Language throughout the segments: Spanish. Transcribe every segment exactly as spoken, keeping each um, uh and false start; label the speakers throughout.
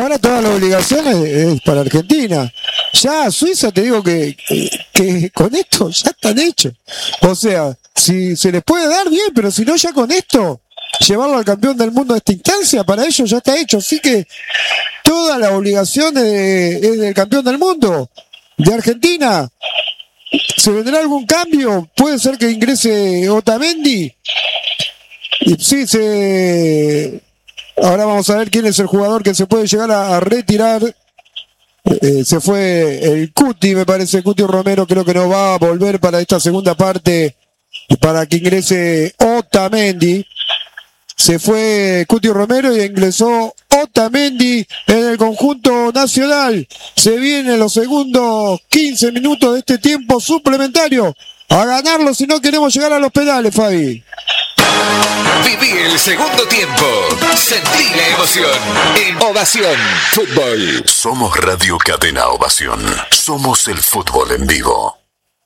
Speaker 1: ahora toda la obligación es, es para Argentina. Ya Suiza, te digo que, que, que con esto ya están hechos. O sea, si se les puede dar bien, pero si no, ya con esto, llevarlo al campeón del mundo a esta instancia, para ellos ya está hecho. Así que toda la obligación es, es del campeón del mundo, de Argentina. ¿Se vendrá algún cambio? ¿Puede ser que ingrese Otamendi? Y sí, se... ahora vamos a ver quién es el jugador que se puede llegar a, a retirar. Eh, se fue el Cuti, me parece, Cuti Romero, creo que no va a volver para esta segunda parte, para que ingrese Otamendi. Se fue Cuti Romero y ingresó Otamendi en el conjunto nacional. Se vienen los segundos quince minutos de este tiempo suplementario. A ganarlo si no queremos llegar a los penales, Fabi.
Speaker 2: Viví el segundo tiempo. Sentí la emoción. En Ovación Fútbol.
Speaker 3: Somos Radio Cadena Ovación. Somos el fútbol en vivo.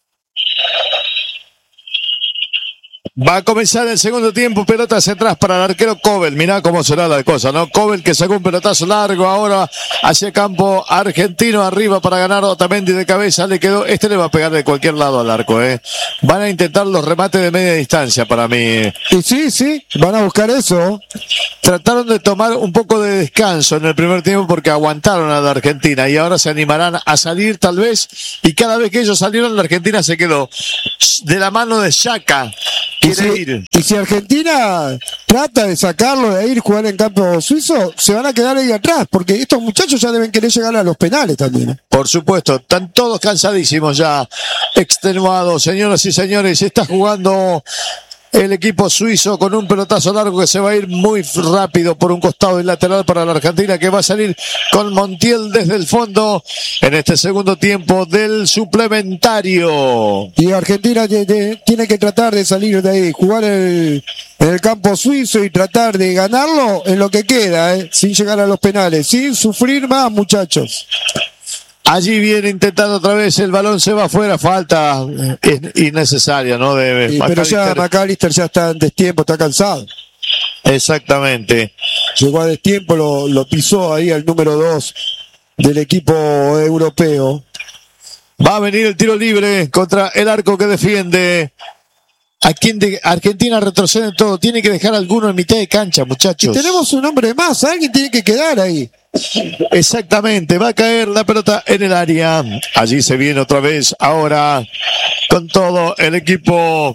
Speaker 4: Va a comenzar el segundo tiempo, pelota hacia atrás para el arquero Kobel. Mirá cómo será la cosa, ¿no? Kobel que sacó un pelotazo largo ahora hacia campo argentino, arriba para ganar Otamendi de cabeza. Le quedó, este le va a pegar de cualquier lado al arco, ¿eh? Van a intentar los remates de media distancia para mí.
Speaker 1: Y sí, sí, van a buscar eso.
Speaker 4: Trataron de tomar un poco de descanso en el primer tiempo porque aguantaron a la Argentina y ahora se animarán a salir tal vez, y cada vez que ellos salieron la Argentina se quedó de la mano de Xhaka.
Speaker 1: Y si, y si Argentina trata de sacarlo de ahí y jugar en campo suizo, se van a quedar ahí atrás, porque estos muchachos ya deben querer llegar a los penales también.
Speaker 4: Por supuesto, están todos cansadísimos ya, extenuados. Señoras y señores, está jugando el equipo suizo con un pelotazo largo que se va a ir muy rápido por un costado y lateral para la Argentina, que va a salir con Montiel desde el fondo en este segundo tiempo del suplementario.
Speaker 1: Y Argentina tiene que tratar de salir de ahí, jugar el, en el campo suizo y tratar de ganarlo en lo que queda, ¿eh? Sin llegar a los penales, sin sufrir más, muchachos.
Speaker 4: Allí viene intentando otra vez, el balón se va afuera, falta innecesaria, ¿no? De
Speaker 1: sí, pero ya McAllister ya está en destiempo, está cansado.
Speaker 4: Exactamente.
Speaker 1: Llegó a destiempo, lo, lo pisó ahí al número dos del equipo europeo.
Speaker 4: Va a venir el tiro libre contra el arco que defiende. Aquí de Argentina retrocede en todo, tiene que dejar alguno en mitad de cancha, muchachos.
Speaker 1: Y tenemos un hombre más, alguien tiene que quedar ahí.
Speaker 4: Exactamente, va a caer la pelota en el área. Allí se viene otra vez ahora con todo el equipo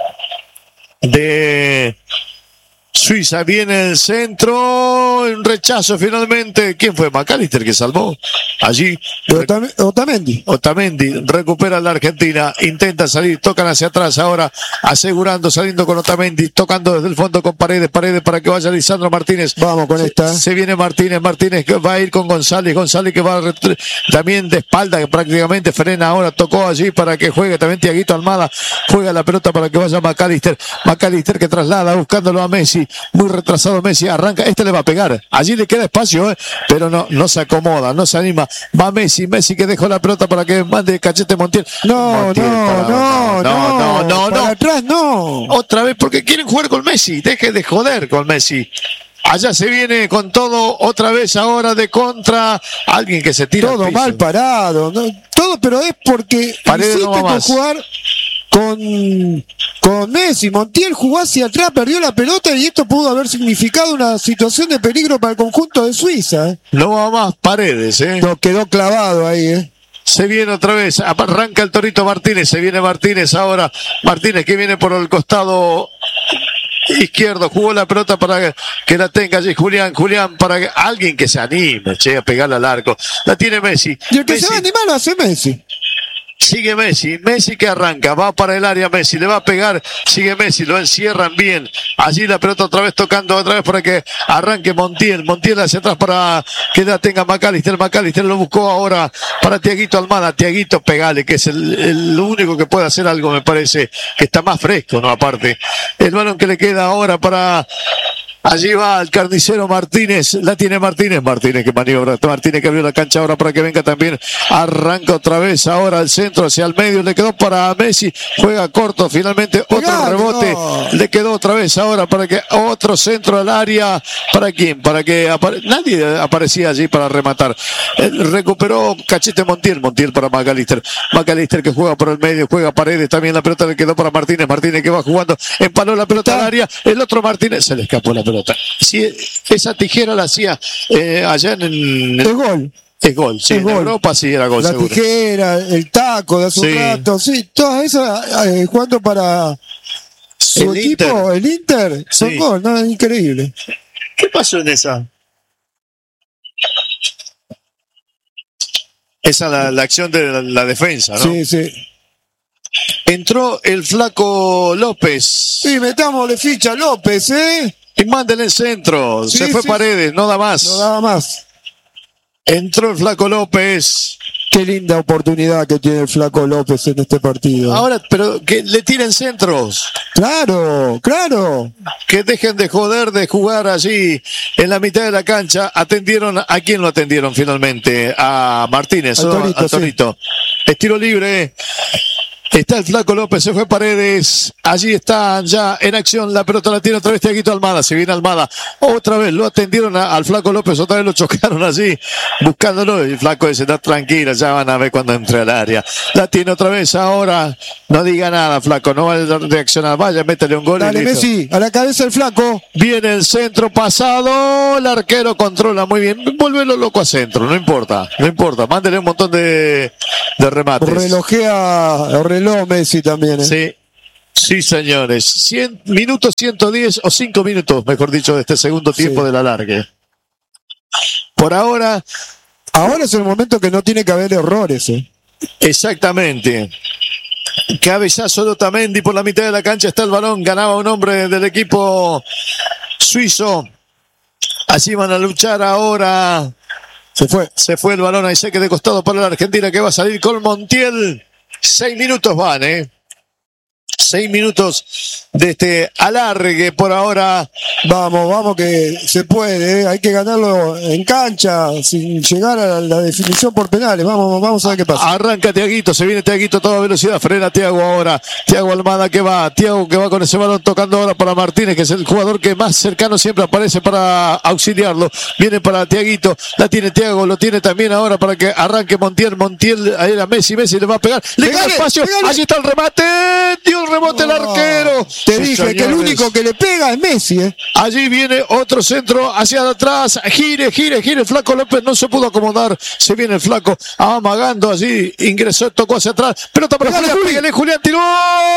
Speaker 4: de Suiza. Viene el centro, un rechazo finalmente. ¿Quién fue? McAllister que salvó. Allí
Speaker 1: Otamendi.
Speaker 4: Otamendi recupera la Argentina, intenta salir, tocan hacia atrás ahora, asegurando, saliendo con Otamendi, tocando desde el fondo con Paredes, Paredes para que vaya Lisandro Martínez.
Speaker 1: Vamos con
Speaker 4: se,
Speaker 1: esta.
Speaker 4: Se viene Martínez, Martínez que va a ir con González, González que va a también de espalda, que prácticamente frena ahora, tocó allí para que juegue también Tiaguito Almada, juega la pelota para que vaya McAllister, McAllister que traslada buscándolo a Messi, muy retrasado Messi, arranca, este le va a pegar, allí le queda espacio, ¿eh? Pero no, no se acomoda, no se anima. Va Messi, Messi que dejó la pelota para que mande Cachete Montiel.
Speaker 1: No,
Speaker 4: Montiel
Speaker 1: no,
Speaker 4: para,
Speaker 1: no, no, no,
Speaker 4: no, no,
Speaker 1: para
Speaker 4: no.
Speaker 1: atrás no.
Speaker 4: Otra vez porque quieren jugar con Messi, deje de joder con Messi. Allá se viene con todo, otra vez ahora de contra, alguien que se tira
Speaker 1: todo
Speaker 4: al piso.
Speaker 1: mal parado, ¿no? Todo, pero es porque
Speaker 4: Paredes
Speaker 1: insiste
Speaker 4: no
Speaker 1: con jugar con, con Messi. Montiel jugó hacia atrás, perdió la pelota y esto pudo haber significado una situación de peligro para el conjunto de Suiza, ¿eh?
Speaker 4: No va más Paredes, ¿eh?
Speaker 1: No, quedó clavado ahí, ¿eh?
Speaker 4: Se viene otra vez, arranca el Torito Martínez, se viene Martínez ahora, Martínez que viene por el costado izquierdo, jugó la pelota para que la tenga allí Julián, Julián para que alguien que se anime, che, a pegarle al arco, la tiene Messi.
Speaker 1: Y el que
Speaker 4: Messi.
Speaker 1: se va a animar lo hace Messi.
Speaker 4: Sigue Messi, Messi que arranca, va para el área Messi, le va a pegar, sigue Messi, lo encierran bien, allí la pelota otra vez tocando otra vez para que arranque Montiel, Montiel hacia atrás para que la tenga McAllister, McAllister lo buscó ahora para Tiaguito Almada, Tiaguito pegale, que es el, el único que puede hacer algo, me parece, que está más fresco, ¿no? Aparte, el balón que le queda ahora para Allí va el carnicero Martínez, la tiene Martínez, Martínez que maniobra, Martínez que abrió la cancha ahora para que venga también, arranca otra vez ahora al centro, hacia el medio, le quedó para Messi, juega corto, finalmente otro
Speaker 1: Pegale,
Speaker 4: rebote,
Speaker 1: no.
Speaker 4: le quedó otra vez ahora para que otro centro al área, ¿para quién? Para que apare... nadie aparecía allí para rematar, eh, recuperó Cachete Montiel, Montiel para McAllister, McAllister que juega por el medio, juega Paredes, también la pelota le quedó para Martínez, Martínez que va jugando, empaló la pelota al área, el otro Martínez, se le escapó la pelota. Si esa tijera la hacía eh, allá en...
Speaker 1: Es gol.
Speaker 4: Es gol, sí,
Speaker 1: Es
Speaker 4: en
Speaker 1: gol.
Speaker 4: Europa sí era gol
Speaker 1: La
Speaker 4: seguro.
Speaker 1: tijera, el taco de hace
Speaker 4: Sí.
Speaker 1: un rato, sí, todas esas eh, jugando para su
Speaker 4: El
Speaker 1: equipo,
Speaker 4: Inter.
Speaker 1: el Inter, son
Speaker 4: Sí.
Speaker 1: gol, no, es increíble.
Speaker 4: ¿Qué pasó en esa? Esa la, la acción de la, la defensa, ¿no?
Speaker 1: Sí, sí.
Speaker 4: Entró el flaco López
Speaker 1: Sí, metámosle ficha a López, ¿eh?
Speaker 4: y mándele el centro.
Speaker 1: Sí,
Speaker 4: Se fue
Speaker 1: sí.
Speaker 4: Paredes, no da más.
Speaker 1: No daba más.
Speaker 4: Entró el flaco López.
Speaker 1: Qué linda oportunidad que tiene el flaco López en este partido.
Speaker 4: Ahora, pero que le tiren centros.
Speaker 1: Claro, claro.
Speaker 4: Que dejen de joder de jugar allí en la mitad de la cancha. Atendieron, ¿a quién lo atendieron finalmente? A Martínez,
Speaker 1: Al
Speaker 4: ¿no?
Speaker 1: Torito,
Speaker 4: Al Torito. Estiro libre. Está el flaco López, se fue Paredes. Allí está ya en acción. La pelota la tiene otra vez Tiaguito Almada. Se viene Almada. Otra vez lo atendieron a- al flaco López. Otra vez lo chocaron allí, buscándolo. Y el flaco dice: está tranquila, ya van a ver cuando entre al área. La tiene otra vez ahora. No diga nada, flaco. No va a reaccionar. Vaya, métele un gol. y
Speaker 1: Dale,
Speaker 4: listo.
Speaker 1: Messi, a la cabeza el flaco.
Speaker 4: Viene el centro pasado, el arquero controla muy bien. Vuélvelo loco a centro, no importa, no importa. Mándele un montón de, de remates.
Speaker 1: Relojea, reloj Messi también, ¿eh?
Speaker 4: Sí, sí, señores. cien minutos, ciento diez o cinco minutos, mejor dicho, de este segundo tiempo
Speaker 1: Sí.
Speaker 4: del alargue. Por ahora,
Speaker 1: Ahora es el momento que no tiene que haber errores, ¿eh?
Speaker 4: exactamente. Cabezazo de Otamendi por la mitad de la cancha está el balón. Ganaba un hombre del equipo suizo. Así van a luchar ahora.
Speaker 1: Se fue.
Speaker 4: Se fue el balón, ahí saque de costado para la Argentina que va a salir con Montiel. Seis minutos van, ¿eh? Seis minutos de este alargue por ahora.
Speaker 1: Vamos, vamos que se puede, ¿eh? Hay que ganarlo en cancha sin llegar a la definición por penales. Vamos, vamos a ver qué pasa.
Speaker 4: Arranca Tiaguito, se viene Tiaguito a toda velocidad, frena Tiago ahora. Tiago Almada que va, Tiago que va con ese balón tocando ahora para Martínez, que es el jugador que más cercano siempre aparece para auxiliarlo. Viene para Tiaguito, la tiene Tiago, lo tiene también ahora para que arranque Montiel. Montiel, ahí era Messi, Messi le va a pegar. Le queda
Speaker 1: Pegale,
Speaker 4: espacio,
Speaker 1: pegale.
Speaker 4: allí está el remate. Dio el rebote el arquero.
Speaker 1: Te
Speaker 4: Sí,
Speaker 1: dije que el
Speaker 4: señores.
Speaker 1: único que le pega es Messi, ¿eh?
Speaker 4: Allí viene otro centro hacia atrás. Gire, gire, gire. El flaco López no se pudo acomodar. Se viene el flaco amagando allí. Ingresó, tocó hacia atrás. Pelota para
Speaker 1: Pegale,
Speaker 4: Julián.
Speaker 1: Juli.
Speaker 4: Pégale, Julián tiró.